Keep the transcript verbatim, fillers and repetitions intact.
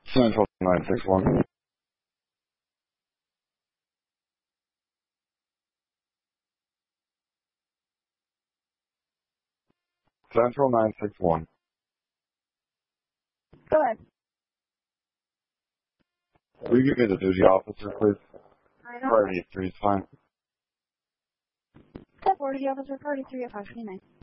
Central nine six one. Central nine six one. Go ahead. Will you give me the duty officer, please? I know. Priority three is fine. Step forty, officer, priority three at five twenty-nine.